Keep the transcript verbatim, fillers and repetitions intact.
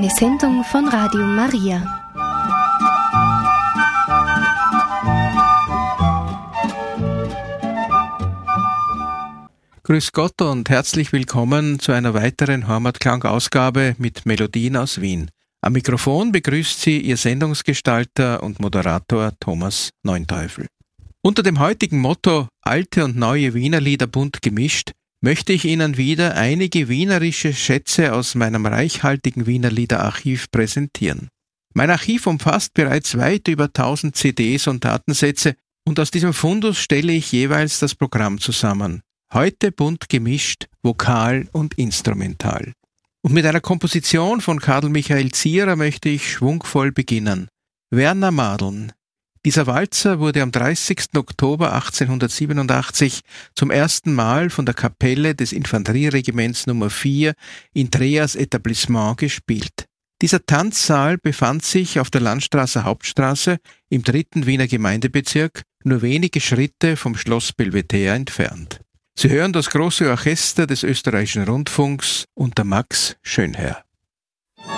Eine Sendung von Radio Maria. Grüß Gott und herzlich willkommen zu einer weiteren Heimatklang-Ausgabe mit Melodien aus Wien. Am Mikrofon begrüßt Sie Ihr Sendungsgestalter und Moderator Thomas Neunteufel. Unter dem heutigen Motto Alte und neue Wienerlieder bunt gemischt möchte ich Ihnen wieder einige wienerische Schätze aus meinem reichhaltigen Wienerliederarchiv präsentieren. Mein Archiv umfasst bereits weit über tausend C Ds und Datensätze und aus diesem Fundus stelle ich jeweils das Programm zusammen. Heute bunt gemischt, vokal und instrumental. Und mit einer Komposition von Karl Michael Zierer möchte ich schwungvoll beginnen. Werner Madeln. Dieser Walzer wurde am dreißigsten Oktober achtzehnhundertsiebenundachtzig zum ersten Mal von der Kapelle des Infanterieregiments Nummer vier in Dreas Etablissement gespielt. Dieser Tanzsaal befand sich auf der Landstraße Hauptstraße im dritten Wiener Gemeindebezirk, nur wenige Schritte vom Schloss Belvedere entfernt. Sie hören das große Orchester des Österreichischen Rundfunks unter Max Schönherr.